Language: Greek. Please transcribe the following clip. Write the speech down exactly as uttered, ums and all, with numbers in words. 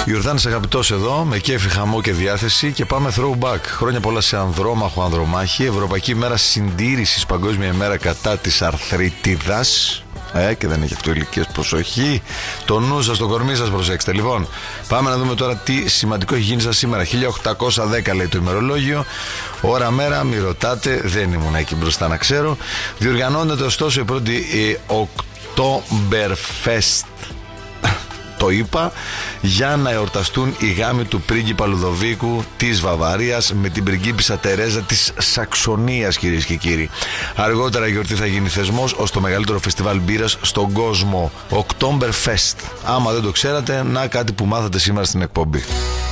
Ιορδάνης αγαπητός εδώ, με κέφι, χαμό και διάθεση και πάμε throwback. Χρόνια πολλά σε ανδρόμαχο, ανδρομάχη. Ευρωπαϊκή ημέρα συντήρησης, παγκόσμια ημέρα κατά της αρθρίτιδας. Ε, και δεν έχει αυτό ηλικίες, προσοχή. Το νου σας, το κορμί σας προσέξτε. Λοιπόν, πάμε να δούμε τώρα τι σημαντικό έχει γίνει σας σήμερα. χίλια οκτακόσια δέκα λέει το ημερολόγιο. Ώρα μέρα, μη ρωτάτε, δεν ήμουν εκεί μπροστά να ξέρω. Διοργανώνεται ωστόσο η πρώτη η Oktoberfest. Το είπα, για να εορταστούν οι γάμοι του πρίγκιπα Λουδοβίκου της Βαβαρίας με την πριγκίπισσα Τερέζα της Σαξονίας, κυρίες και κύριοι. Αργότερα η γιορτή θα γίνει θεσμός ως το μεγαλύτερο φεστιβάλ μπύρας στον κόσμο. Oktoberfest. Άμα δεν το ξέρατε, να κάτι που μάθατε σήμερα στην εκπομπή.